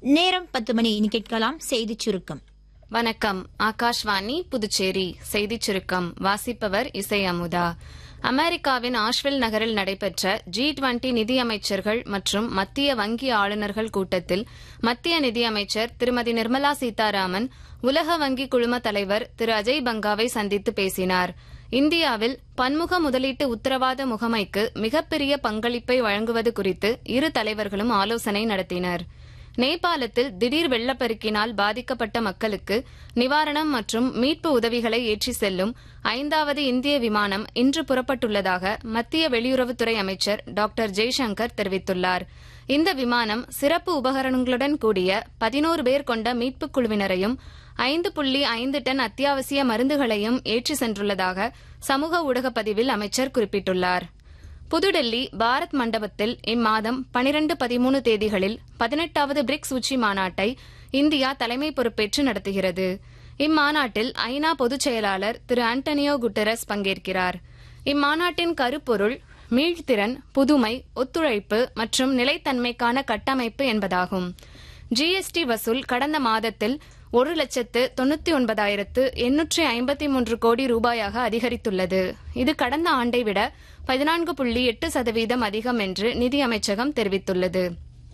நேரம் 10 மணி. இனி கேட்கலாம் செய்திச் சுருக்கம். வணக்கம். ஆகாஷ்வாணி புதுச்சேரி செய்திச் சுருக்கம் வாசிப்பவர் இசை அமுதா. அமெரிக்காவின் ஆஷ்வில் நகரில் நடைபெற்ற G20 நிதியமைச்சர்கள் மற்றும் மத்திய வங்கி ஆளுநர்கள் கூட்டத்தில் மத்திய நிதியமைச்சர் திருமதி நிர்மலா சீதாராமன் உலக வங்கி குழும தலைவர் திரு அஜய் பங்காவை சந்தித்து பேசினார். இந்தியாவில் பன்முக முதலீட்டு உத்தரவாத முகமைக்கு மிகப்பெரிய பங்களிப்பை வழங்குவது குறித்து இரு தலைவர்களும் ஆலோசனை நடத்தினர். நேபாளத்தில் திடீர் வெள்ளப்பெருக்கினால் பாதிக்கப்பட்ட மக்களுக்கு நிவாரணம் மற்றும் மீட்பு உதவிகளை ஏற்றி செல்லும் 5வது இந்திய விமானம் இன்று புறப்பட்டுள்ளதாக மத்திய வெளியுறவுத்துறை அமைச்சர் டாக்டர் ஜெய்சங்கர் தெரிவித்துள்ளார். இந்த விமானம் சிறப்பு உபகரணங்களுடன் கூடிய 11 பேர் கொண்ட மீட்புக் குழுவினரையும் 5.5 டன் அத்தியாவசிய மருந்துகளையும் ஏற்றி சென்றுள்ளதாக சமூக ஊடக பதிவில் அமைச்சர் குறிப்பிட்டுள்ளார். புதுடெல்லி பாரத் மண்டபத்தில் இம்மாதம் 12-13 தேதிகளில் 18வது பிரிக்ஸ் உச்சி மாநாட்டை இந்தியா தலைமை பொறுப்பேற்று நடத்துகிறது. இம்மாநாட்டில் ஐநா பொதுச் செயலாளர் திரு ஆண்டனியோ குட்டரஸ் பங்கேற்கிறார். இம்மாநாட்டின் கருப்பொருள் மீள்திறன், புதுமை, ஒத்துழைப்பு மற்றும் நிலைத்தன்மைக்கான கட்டமைப்பு என்பதாகும். ஜிஎஸ்டி வசூல் கடந்த மாதத்தில் 1,99,853 கோடி ரூபாயாக அதிகரித்துள்ளது. இது கடந்த ஆண்டை விட 14.8% அதிகம் என்று நிதி அமைச்சகம் தெரிவித்துள்ளது.